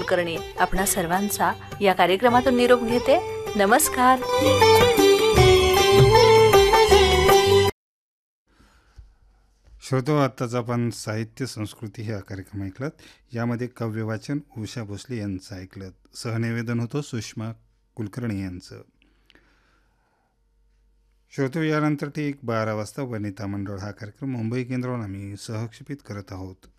कुलकर्णी आपणा सर्वांचा या कार्यक्रमातून निरोप घेते. नमस्कार. श्रोतो, आत्ताच आपण साहित्य संस्कृती हा कार्यक्रम ऐकलात. यामध्ये काव्य वाचन उषा भोसले यांचं ऐकलं. सहनिवेदन होतं सुषमा कुलकर्णी यांचं. श्रोतो, यानंतर ठीक 12 वाजता वनिता मंडळ हा कार्यक्रम मुंबई केंद्रावरून आम्ही सहक्षेपित करत आहोत.